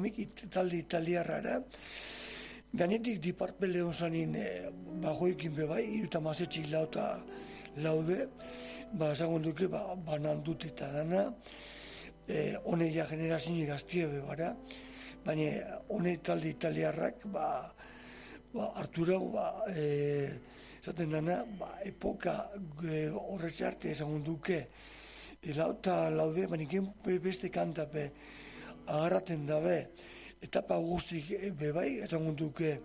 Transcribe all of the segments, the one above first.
emakumik talde italiarrara, gainetik diparpele onzanin bagoikin bebai, iruta mazetxik laude, esagun duke, banan dut eta dana, hone ja generazioa gaztie bebara, baina hone talde italiarrak, Arturo, esaten dana, epoka horretxarte esagun duke, laude, baina beste kantape agarraten dabe, etapa guztik bebai, esagun duke,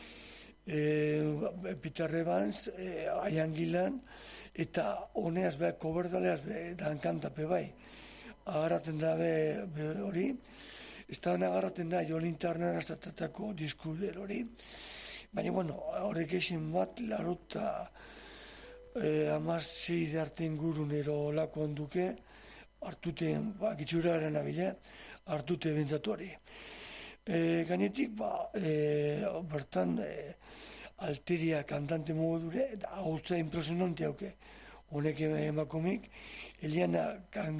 Peter Evans, Ian Gillan, eta honeaz koberdaleaz dan kantape bai, agarraten dabe hori, ez da agarraten da Jon Internan astatatako diskuder hori, baina, horrek ezin bat, larota amazzi de arte ingurun ero lako onduke, hartuten, gitxuraren abile, hartute bentzatu hori. Gainetik, bertan, Alteria kantante modure, eta agurtza impresionante hauke. Honek emakumik, Eliana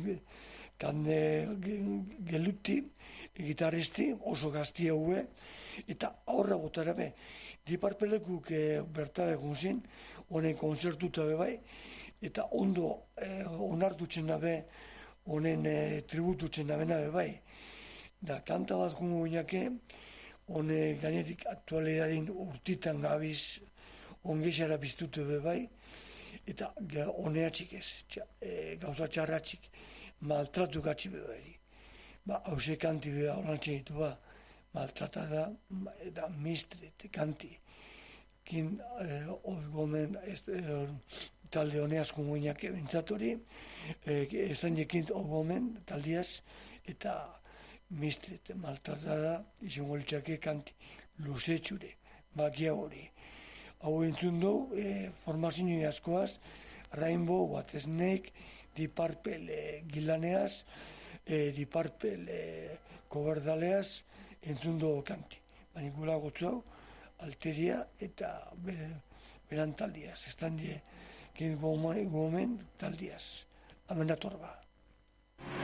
Geluti, gitarristi, oso gazti haue, eta aurra gotara be, diparpelekuk bertabe gunzin, honen konzertuta be bai, eta ondo onartutzen dabe, honen tribututzen dabena be bai. Da, kanta bat gungo guinake, hone gainetik aktualidadin urtitan gabiz ongexara biztute be bai, eta honeatxik ez, gauza txarratxik, maltratu gatsi be bai. Hauze kanti beha horantxe ditu maltratada, eta mistret, kanti. Kin gomen talde honeaz kongoinak ebentzatori, ezan jekint gomen taldiaz, eta mistret, maltratada, izango litzake kanti, luzetxure, bakia hori. Hau entzun dugu, formazio askoaz, Rainbow, What Snake, Deep Purple gilaneaz, Deep Purple koberdaleaz, entzun dugu kanti. Baina gula gotzau, Alteria eta beran taldiaz. Estan die, gomen taldiaz. Amendatorba.